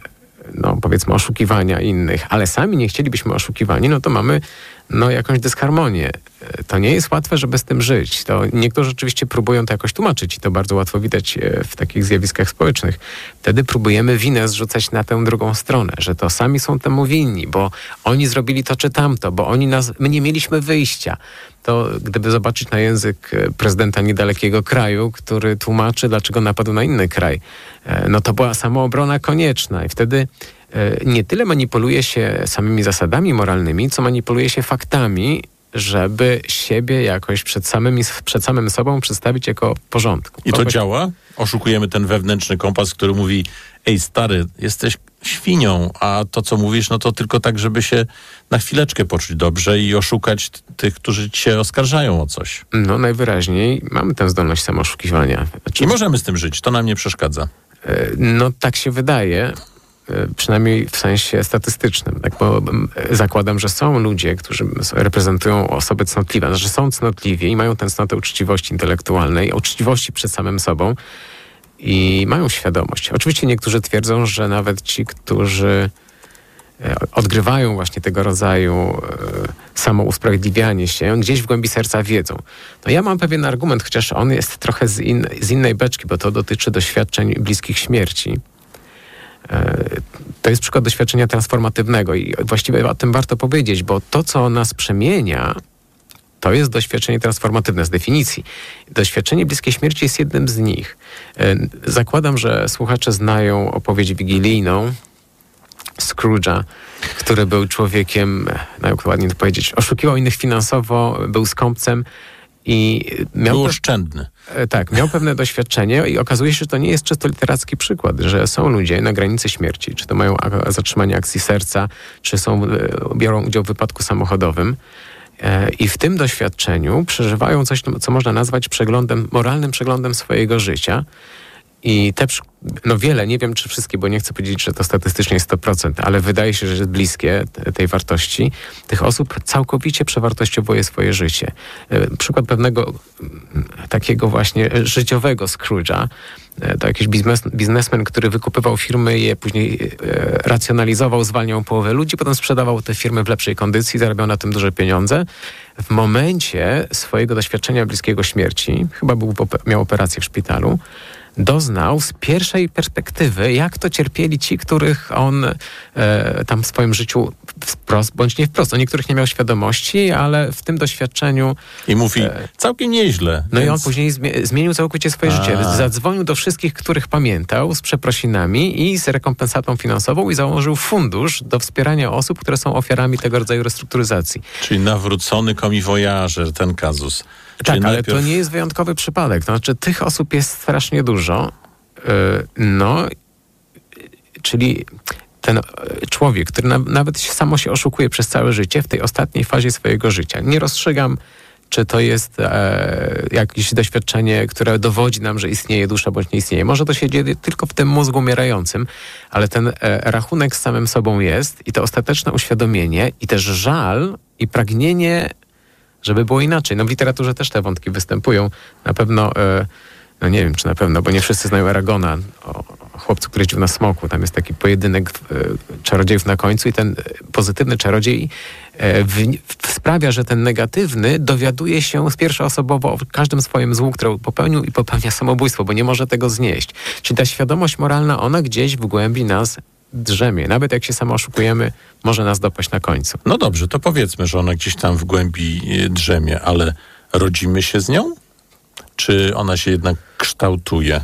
no powiedzmy, oszukiwania innych, ale sami nie chcielibyśmy oszukiwani, no to mamy no, jakąś dysharmonię. To nie jest łatwe, żeby z tym żyć. To niektórzy oczywiście próbują to jakoś tłumaczyć i to bardzo łatwo widać w takich zjawiskach społecznych. Wtedy próbujemy winę zrzucać na tę drugą stronę, że to sami są temu winni, bo oni zrobili to czy tamto, bo oni nas, my nie mieliśmy wyjścia. To gdyby zobaczyć na język prezydenta niedalekiego kraju, który tłumaczy, dlaczego napadł na inny kraj, no to była samoobrona konieczna i wtedy nie tyle manipuluje się samymi zasadami moralnymi, co manipuluje się faktami, żeby siebie jakoś przed, samymi, przed samym sobą przedstawić jako w porządku. I to Kogoś... działa? Oszukujemy ten wewnętrzny kompas, który mówi: ej stary, jesteś świnią, a to co mówisz, no to tylko tak, żeby się na chwileczkę poczuć dobrze i oszukać tych, którzy cię oskarżają o coś. No najwyraźniej mamy tę zdolność samooszukiwania. Znaczy... I możemy z tym żyć, to nam nie przeszkadza. No tak się wydaje. Przynajmniej w sensie statystycznym, tak? Bo zakładam, że są ludzie, którzy reprezentują osoby cnotliwe, że są cnotliwi i mają tę cnotę uczciwości intelektualnej, uczciwości przed samym sobą i mają świadomość. Oczywiście niektórzy twierdzą, że nawet ci, którzy odgrywają właśnie tego rodzaju samousprawiedliwianie się, gdzieś w głębi serca wiedzą. No ja mam pewien argument, chociaż on jest trochę z, in, z innej beczki, bo to dotyczy doświadczeń bliskich śmierci. To jest przykład doświadczenia transformatywnego i właściwie o tym warto powiedzieć, bo to, co nas przemienia, to jest doświadczenie transformatywne z definicji. Doświadczenie bliskiej śmierci jest jednym z nich. Zakładam, że słuchacze znają opowieść wigilijną Scrooge'a, który był człowiekiem, no jak ładnie to powiedzieć, oszukiwał innych finansowo, był skąpcem I miał Był pe- oszczędny. Tak, miał pewne doświadczenie i okazuje się, że to nie jest czysto literacki przykład, że są ludzie na granicy śmierci, czy to mają a- zatrzymanie akcji serca, czy są, biorą udział w wypadku samochodowym. I w tym doświadczeniu przeżywają coś, co można nazwać przeglądem, moralnym przeglądem swojego życia. I te, no wiele, nie wiem czy wszystkie, bo nie chcę powiedzieć, że to statystycznie jest sto procent, ale wydaje się, że jest bliskie tej wartości. Tych osób całkowicie przewartościowuje swoje życie. Przykład pewnego takiego właśnie życiowego Scrooge'a, to jakiś biznes, biznesmen, który wykupywał firmy i je później racjonalizował, zwalniał połowę ludzi, potem sprzedawał te firmy w lepszej kondycji, zarabiał na tym duże pieniądze. W momencie swojego doświadczenia bliskiego śmierci, chyba był, miał operację w szpitalu, doznał z pierwszej perspektywy, jak to cierpieli ci, których on e, tam w swoim życiu wprost, bądź nie wprost. O niektórych nie miał świadomości, ale w tym doświadczeniu... I mówi, e, całkiem nieźle. No więc... i on później zmie- zmienił całkowicie swoje A. życie. Zadzwonił do wszystkich, których pamiętał, z przeprosinami i z rekompensatą finansową i założył fundusz do wspierania osób, które są ofiarami tego rodzaju restrukturyzacji. Czyli nawrócony komiwojażer, ten kazus. Tak, ale najpierw... to nie jest wyjątkowy przypadek. To znaczy, tych osób jest strasznie dużo. Yy, no, czyli ten człowiek, który na, nawet samo się oszukuje przez całe życie, w tej ostatniej fazie swojego życia. Nie rozstrzygam, czy to jest e, jakieś doświadczenie, które dowodzi nam, że istnieje dusza, bądź nie istnieje. Może to się dzieje tylko w tym mózgu umierającym, ale ten e, rachunek z samym sobą jest i to ostateczne uświadomienie i też żal i pragnienie, żeby było inaczej. No w literaturze też te wątki występują. Na pewno, e, no nie wiem czy na pewno, bo nie wszyscy znają Aragona, o, o chłopcu, który jeździł na smoku. Tam jest taki pojedynek e, czarodziejów na końcu i ten pozytywny czarodziej e, w, w sprawia, że ten negatywny dowiaduje się z pierwszoosobowo o każdym swoim złu, które popełnił i popełnia samobójstwo, bo nie może tego znieść. Czyli ta świadomość moralna, ona gdzieś w głębi nas drzemie. Nawet jak się samo oszukujemy, może nas dopaść na końcu. No dobrze, to powiedzmy, że ona gdzieś tam w głębi drzemie, ale rodzimy się z nią? Czy ona się jednak kształtuje?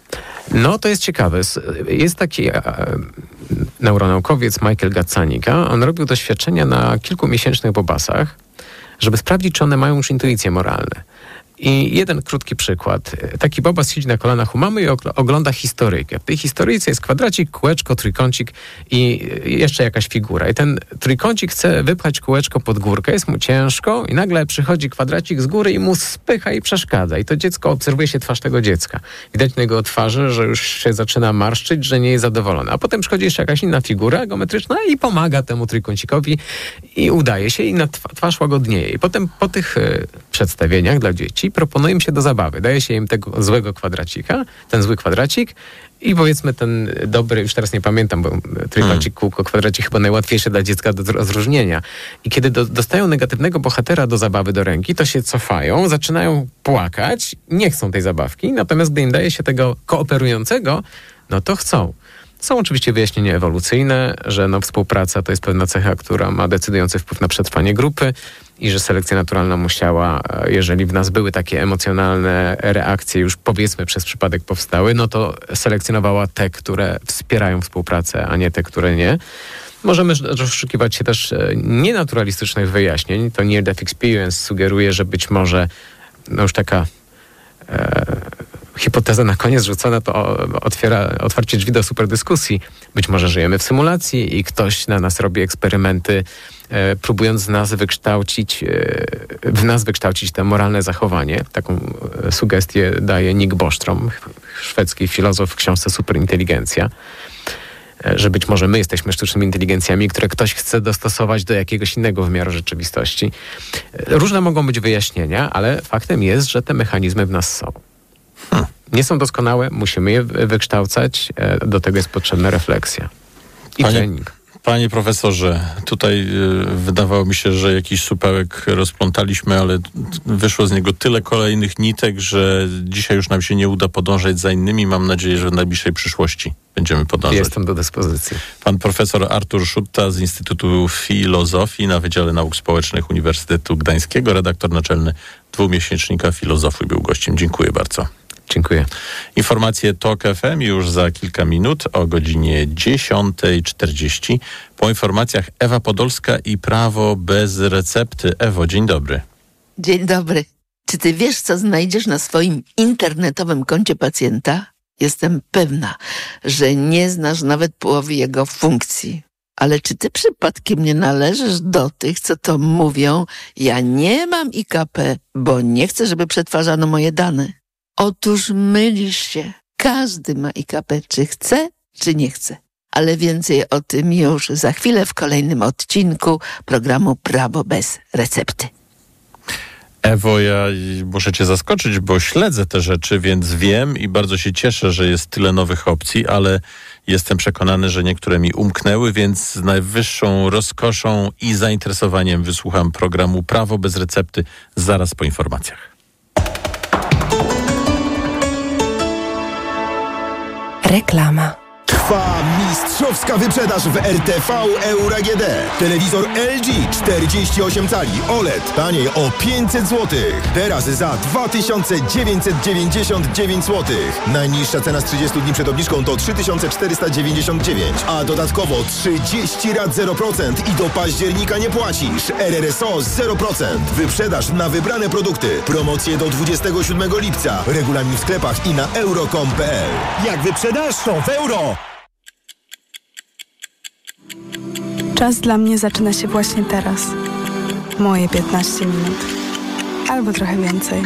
No, to jest ciekawe. Jest taki e, neuronaukowiec Michael Gazzaniga. On robił doświadczenia na kilkumiesięcznych bobasach, żeby sprawdzić, czy one mają już intuicje moralne. I jeden krótki przykład. Taki bobas siedzi na kolanach u mamy i ogląda historyjkę. W tej historyjce jest kwadracik, kółeczko, trójkącik i jeszcze jakaś figura. I ten trójkącik chce wypchać kółeczko pod górkę, jest mu ciężko i nagle przychodzi kwadracik z góry i mu spycha i przeszkadza. I to dziecko, obserwuje się twarz tego dziecka. Widać na jego twarzy, że już się zaczyna marszczyć, że nie jest zadowolony. A potem przychodzi jeszcze jakaś inna figura geometryczna i pomaga temu trójkącikowi i udaje się i na twarz łagodnieje. I potem po tych y, przedstawieniach dla dzieci proponuje im się do zabawy. Daje się im tego złego kwadracika, ten zły kwadracik i powiedzmy ten dobry, już teraz nie pamiętam, bo trójkącik, kółko, kwadracik chyba najłatwiejsze dla dziecka do rozróżnienia. I kiedy do, dostają negatywnego bohatera do zabawy do ręki, to się cofają, zaczynają płakać, nie chcą tej zabawki, natomiast gdy im daje się tego kooperującego, no to chcą. Są oczywiście wyjaśnienia ewolucyjne, że no, współpraca to jest pewna cecha, która ma decydujący wpływ na przetrwanie grupy i że selekcja naturalna musiała, jeżeli w nas były takie emocjonalne reakcje już powiedzmy przez przypadek powstały, no to selekcjonowała te, które wspierają współpracę, a nie te, które nie. Możemy doszukiwać się też nienaturalistycznych wyjaśnień. To Near Death Experience sugeruje, że być może no już taka e, hipoteza na koniec rzucona to otwiera otwarcie drzwi do superdyskusji. Być może żyjemy w symulacji i ktoś na nas robi eksperymenty, e, próbując z nas wykształcić, e, w nas wykształcić to moralne zachowanie. Taką e, sugestię daje Nick Bostrom, szwedzki filozof w książce Superinteligencja, e, że być może my jesteśmy sztucznymi inteligencjami, które ktoś chce dostosować do jakiegoś innego wymiaru rzeczywistości. E, różne mogą być wyjaśnienia, ale faktem jest, że te mechanizmy w nas są. Hmm. Nie są doskonałe, musimy je wykształcać, do tego jest potrzebna refleksja i panie, trening. Panie profesorze, tutaj y, wydawało mi się, że jakiś supełek rozplątaliśmy, ale wyszło z niego tyle kolejnych nitek, że dzisiaj już nam się nie uda podążać za innymi. Mam nadzieję, że w najbliższej przyszłości będziemy podążać. Jestem do dyspozycji. Pan profesor Artur Szutta z Instytutu Filozofii na Wydziale Nauk Społecznych Uniwersytetu Gdańskiego, redaktor naczelny dwumiesięcznika Filozofuj był gościem. Dziękuję bardzo. Dziękuję. Informacje TOK F M już za kilka minut o godzinie dziesiąta czterdzieści. Po informacjach Ewa Podolska i prawo bez recepty. Ewo, dzień dobry. Dzień dobry. Czy ty wiesz, co znajdziesz na swoim internetowym koncie pacjenta? Jestem pewna, że nie znasz nawet połowy jego funkcji. Ale czy ty przypadkiem nie należysz do tych, co to mówią, ja nie mam I K P, bo nie chcę, żeby przetwarzano moje dane? Otóż mylisz się. Każdy ma I K P, czy chce, czy nie chce. Ale więcej o tym już za chwilę w kolejnym odcinku programu Prawo bez recepty. Ewo, ja muszę cię zaskoczyć, bo śledzę te rzeczy, więc wiem i bardzo się cieszę, że jest tyle nowych opcji, ale jestem przekonany, że niektóre mi umknęły, więc z najwyższą rozkoszą i zainteresowaniem wysłucham programu Prawo bez recepty zaraz po informacjach. Reklama. Trwa mistrzowska wyprzedaż w R T V Euro A G D. Telewizor L G czterdzieści osiem cali O L E D taniej o pięćset złotych. Teraz za dwa tysiące dziewięćset dziewięćdziesiąt dziewięć złotych. Najniższa cena z trzydziestu dni przed obniżką to trzy tysiące czterysta dziewięćdziesiąt dziewięć, a dodatkowo trzydzieści rat zero procent i do października nie płacisz. R R S O zero procent. Wyprzedaż na wybrane produkty. Promocje do dwudziestego siódmego lipca. Regulamin w sklepach i na euro kropka com kropka p l. Jak wyprzedaż, to w euro! Czas dla mnie zaczyna się właśnie teraz. Moje piętnaście minut. Albo trochę więcej.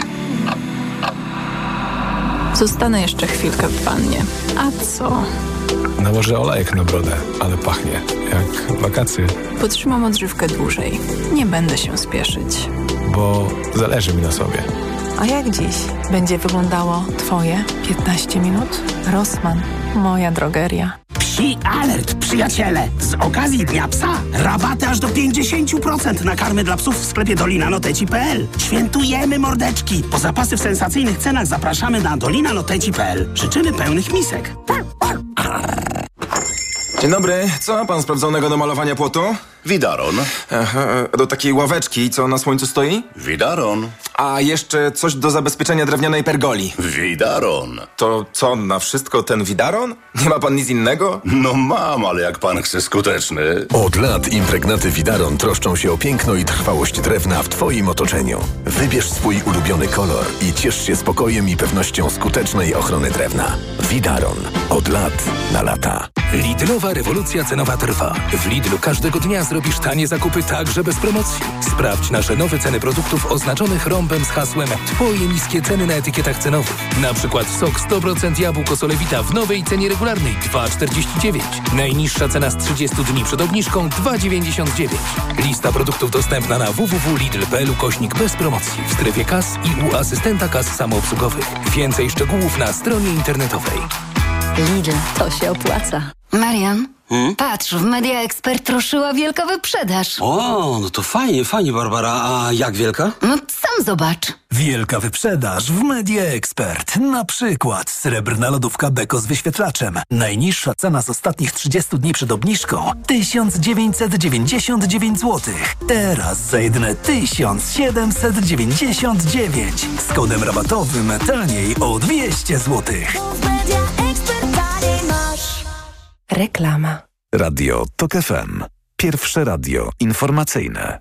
Zostanę jeszcze chwilkę w wannie. A co? Nałożę olejek na brodę, ale pachnie jak wakacje. Potrzymam odżywkę dłużej. Nie będę się spieszyć. Bo zależy mi na sobie. A jak dziś będzie wyglądało twoje piętnaście minut? Rossmann, moja drogeria. Psi alert, przyjaciele! Z okazji Dnia Psa rabaty aż do pięćdziesiąt procent na karmy dla psów w sklepie dolina noteci kropka p l. Świętujemy mordeczki! Po zapasy w sensacyjnych cenach zapraszamy na dolina noteci kropka p l. Życzymy pełnych misek. Dzień dobry, co ma pan sprawdzonego do malowania płotu? Widaron. Aha, do takiej ławeczki, co na słońcu stoi? Widaron. A jeszcze coś do zabezpieczenia drewnianej pergoli. Widaron. To co, na wszystko ten widaron? Nie ma pan nic innego? No mam, ale jak pan chce skuteczny. Od lat impregnaty Widaron troszczą się o piękno i trwałość drewna w twoim otoczeniu. Wybierz swój ulubiony kolor i ciesz się spokojem i pewnością skutecznej ochrony drewna. Widaron. Od lat na lata. Lidlowa rewolucja cenowa trwa. W Lidlu każdego dnia zrobisz tanie zakupy także bez promocji. Sprawdź nasze nowe ceny produktów oznaczonych rąbem z hasłem Twoje niskie ceny na etykietach cenowych. Na przykład sok sto procent jabłko Solewita w nowej cenie regularnej dwa czterdzieści dziewięć. Najniższa cena z trzydziestu dni przed obniżką dwa dziewięćdziesiąt dziewięć. Lista produktów dostępna na w w w kropka lidl kropka p l ukośnik bez promocji w strefie kas i u asystenta kas samoobsługowych. Więcej szczegółów na stronie internetowej. Lidl, to się opłaca. Marian, hmm? patrz, w Media Expert ruszyła wielka wyprzedaż. O, no to fajnie, fajnie, Barbara. A jak wielka? No sam zobacz. Wielka wyprzedaż w Media Expert. Na przykład srebrna lodówka Beko z wyświetlaczem. Najniższa cena z ostatnich trzydziestu dni przed obniżką tysiąc dziewięćset dziewięćdziesiąt dziewięć złotych. Teraz za jedyne tysiąc siedemset dziewięćdziesiąt dziewięć. Z kodem rabatowym taniej o dwieście złotych. Reklama. Radio Tok F M. Pierwsze radio informacyjne.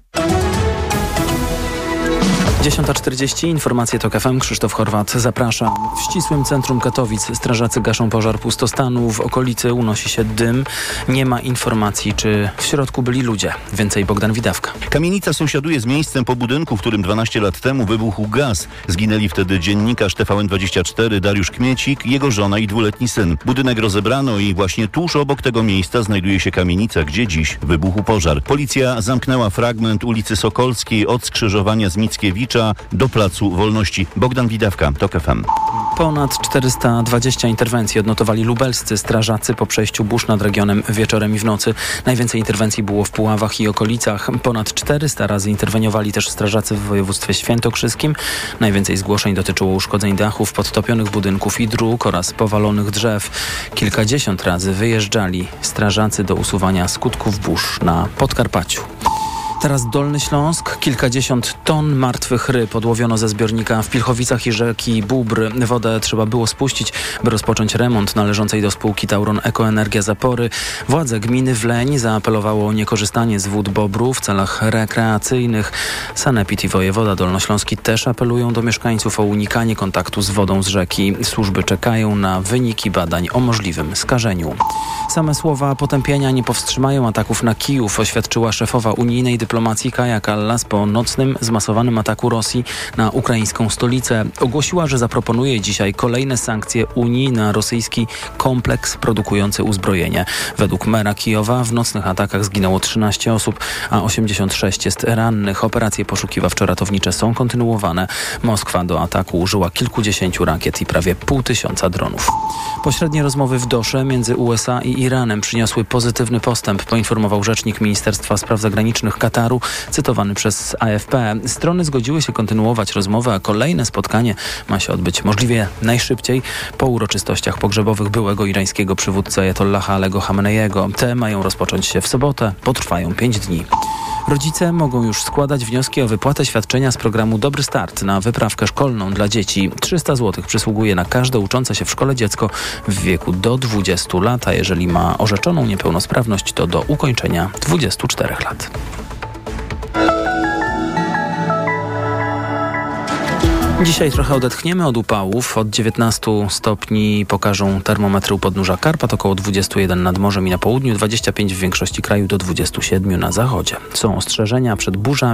dziesiąta czterdzieści, informacje Tok F M, Krzysztof Chorwat, zapraszam. W ścisłym centrum Katowic strażacy gaszą pożar pustostanu. W okolicy unosi się dym. Nie ma informacji, czy w środku byli ludzie. Więcej Bogdan Widawka. Kamienica sąsiaduje z miejscem po budynku, w którym dwanaście lat temu wybuchł gaz. Zginęli wtedy dziennikarz T V N dwadzieścia cztery Dariusz Kmiecik, jego żona i dwuletni syn. Budynek rozebrano i właśnie tuż obok tego miejsca znajduje się kamienica, gdzie dziś wybuchł pożar. Policja zamknęła fragment ulicy Sokolskiej od skrzyżowania z Mickiewicza do Placu Wolności. Bogdan Widawka, Tok F M. Ponad czterysta dwadzieścia interwencji odnotowali lubelscy strażacy po przejściu burz nad regionem wieczorem i w nocy. Najwięcej interwencji było w Puławach i okolicach. Ponad czterysta razy interweniowali też strażacy w województwie świętokrzyskim. Najwięcej zgłoszeń dotyczyło uszkodzeń dachów, podtopionych budynków i dróg oraz powalonych drzew. Kilkadziesiąt razy wyjeżdżali strażacy do usuwania skutków burz na Podkarpaciu. Teraz Dolny Śląsk. Kilkadziesiąt ton martwych ryb odłowiono ze zbiornika w Pilchowicach i rzeki Bóbr. Wodę trzeba było spuścić, by rozpocząć remont należącej do spółki Tauron Ekoenergia Zapory. Władze gminy Wleń zaapelowało o niekorzystanie z wód Bobru w celach rekreacyjnych. Sanepid i wojewoda dolnośląski też apelują do mieszkańców o unikanie kontaktu z wodą z rzeki. Służby czekają na wyniki badań o możliwym skażeniu. Same słowa potępienia nie powstrzymają ataków na Kijów, oświadczyła szefowa unijnej dyplomacji Kaja Kallas po nocnym, zmasowanym ataku Rosji na ukraińską stolicę. Ogłosiła, że zaproponuje dzisiaj kolejne sankcje Unii na rosyjski kompleks produkujący uzbrojenie. Według mera Kijowa w nocnych atakach zginęło trzynaście osób, a osiemdziesiąt sześć jest rannych. Operacje poszukiwawczo-ratownicze są kontynuowane. Moskwa do ataku użyła kilkudziesięciu rakiet i prawie pół tysiąca dronów. Pośrednie rozmowy w Dosze między U S A i Iranem przyniosły pozytywny postęp, poinformował rzecznik Ministerstwa Spraw Zagranicznych Kataru, cytowany przez A F P. Strony zgodziły się kontynuować rozmowę, a kolejne spotkanie ma się odbyć możliwie najszybciej po uroczystościach pogrzebowych byłego irańskiego przywódcy Ajatollaha Alego Chameneiego. Te mają rozpocząć się w sobotę, potrwają pięć dni. Rodzice mogą już składać wnioski o wypłatę świadczenia z programu Dobry Start na wyprawkę szkolną dla dzieci. trzysta złotych przysługuje na każde uczące się w szkole dziecko w wieku do dwudziestu lat, a jeżeli ma orzeczoną niepełnosprawność, to do ukończenia dwudziestu czterech lat. Dzisiaj trochę odetchniemy od upałów. Od dziewiętnastu stopni pokażą termometry u podnóża Karpat, około dwudziestu jeden nad morzem i na południu, dwudziestu pięciu w większości kraju do dwudziestu siedmiu na zachodzie. Są ostrzeżenia przed burzami.